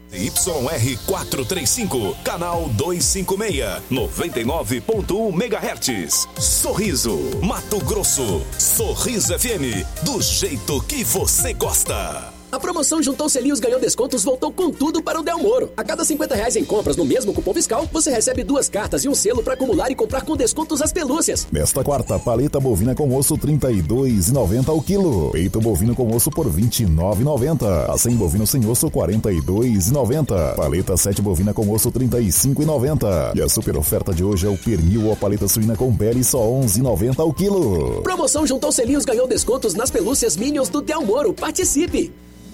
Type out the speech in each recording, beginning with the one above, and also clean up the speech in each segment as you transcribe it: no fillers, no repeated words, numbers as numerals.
YR 435, canal 256, 99.1 MHz. Sorriso, Mato Grosso. Sorriso FM, do jeito que você gosta. A promoção Juntou Selinhos Ganhou Descontos voltou com tudo para o Del Moro. A cada R$50 em compras no mesmo cupom fiscal, você recebe 2 cartas e um selo para acumular e comprar com descontos as pelúcias. Nesta quarta, paleta bovina com osso R$ 32,90 ao quilo. Peito bovino com osso por R$ 29,90. Acém bovino sem osso R$ 42,90. Paleta 7 bovina com osso R$ 35,90. E a super oferta de hoje é o pernil ou a paleta suína com pele só R$ 11,90 ao quilo. Promoção Juntou Selinhos Ganhou Descontos nas pelúcias Minions do Del Moro. Participe!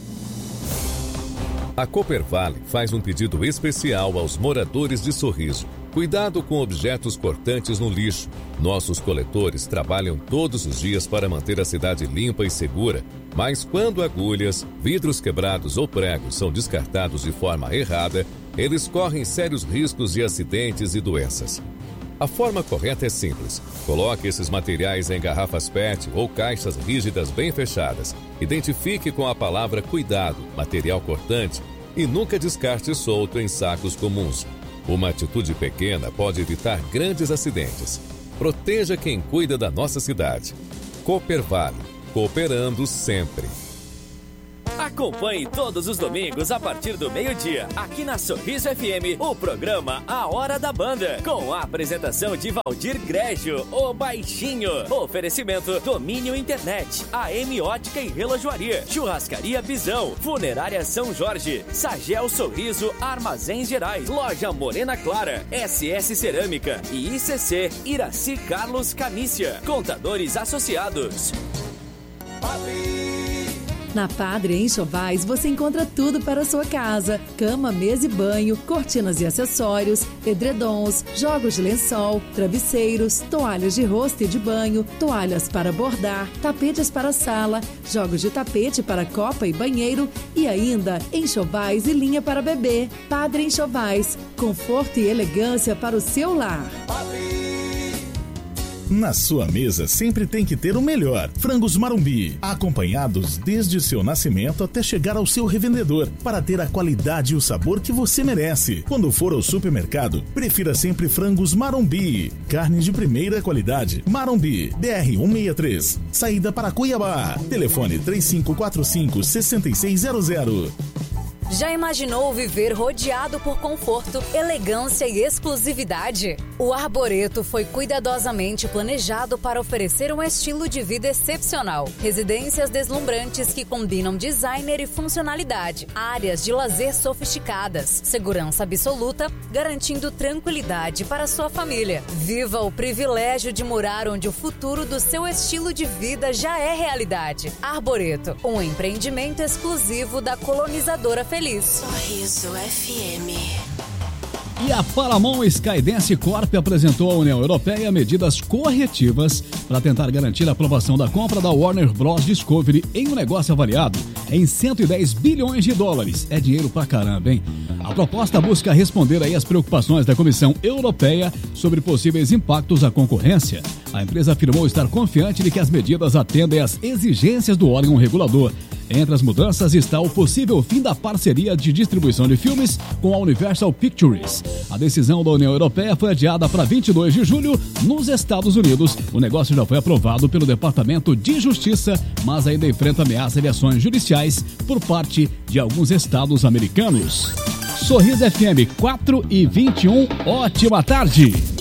A Coopervale faz um pedido especial aos moradores de Sorriso. Cuidado com objetos cortantes no lixo. Nossos coletores trabalham todos os dias para manter a cidade limpa e segura, mas quando agulhas, vidros quebrados ou pregos são descartados de forma errada, eles correm sérios riscos de acidentes e doenças. A forma correta é simples. Coloque esses materiais em garrafas PET ou caixas rígidas bem fechadas. Identifique com a palavra cuidado, material cortante, e nunca descarte solto em sacos comuns. Uma atitude pequena pode evitar grandes acidentes. Proteja quem cuida da nossa cidade. Coopervale, cooperando sempre. Acompanhe todos os domingos a partir do meio-dia, aqui na Sorriso FM, o programa A Hora da Banda, com a apresentação de Valdir Grégio, o Baixinho. Oferecimento Domínio Internet, AM Ótica e Relojoaria, Churrascaria Bisão, Funerária São Jorge, Sagel Sorriso Armazéns Gerais, Loja Morena Clara, SS Cerâmica e ICC Iraci Carlos Canícia. Contadores Associados. Na Padre Enxovais você encontra tudo para a sua casa: cama, mesa e banho, cortinas e acessórios, edredons, jogos de lençol, travesseiros, toalhas de rosto e de banho, toalhas para bordar, tapetes para sala, jogos de tapete para copa e banheiro e ainda enxovais e linha para bebê. Padre Enxovais, conforto e elegância para o seu lar. Na sua mesa sempre tem que ter o melhor. Frangos Marumbi, acompanhados desde seu nascimento até chegar ao seu revendedor, para ter a qualidade e o sabor que você merece. Quando for ao supermercado, prefira sempre Frangos Marumbi. Carne de primeira qualidade. Marumbi, BR 163, saída para Cuiabá. Telefone 3545-6600. Já imaginou viver rodeado por conforto, elegância e exclusividade? O Arboreto foi cuidadosamente planejado para oferecer um estilo de vida excepcional. Residências deslumbrantes que combinam designer e funcionalidade. Áreas de lazer sofisticadas. Segurança absoluta, garantindo tranquilidade para sua família. Viva o privilégio de morar onde o futuro do seu estilo de vida já é realidade. Arboreto, um empreendimento exclusivo da colonizadora Feliz. Sorriso FM. E a Paramount Skydance Corp apresentou à União Europeia medidas corretivas para tentar garantir a aprovação da compra da Warner Bros. Discovery em um negócio avaliado em 110 bilhões de dólares. É dinheiro pra caramba, hein? A proposta busca responder aí às preocupações da Comissão Europeia sobre possíveis impactos à concorrência. A empresa afirmou estar confiante de que as medidas atendem às exigências do órgão regulador. Entre as mudanças está o possível fim da parceria de distribuição de filmes com a Universal Pictures. A decisão da União Europeia foi adiada para 22 de julho nos Estados Unidos. O negócio já foi aprovado pelo Departamento de Justiça, mas ainda enfrenta ameaça de ações judiciais por parte de alguns estados americanos. Sorriso FM 4:21, ótima tarde!